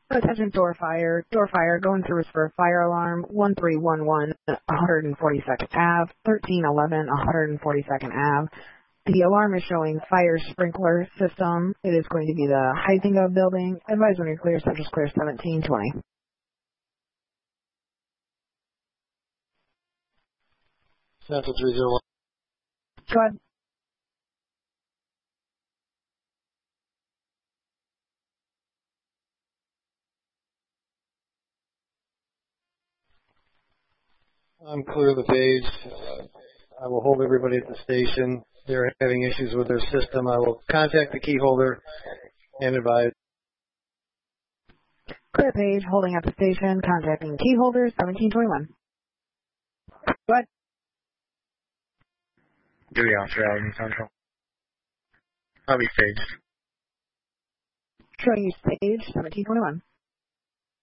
Attention door fire, going through for fire alarm, 1311, 142nd Ave, 1311, 142nd Ave. The alarm is showing fire sprinkler system. It is going to be the Huizinga building. Advise when you're clear, Central's clear, 1720. Central 301. Go ahead. I'm clear of the page. I will hold everybody at the station. They're having issues with their system. I will contact the key holder and advise. Clear page, holding at the station, contacting key holders, 1721. Go ahead. Duty officer out in Central. I'll be staged. Showing you stage, 1721.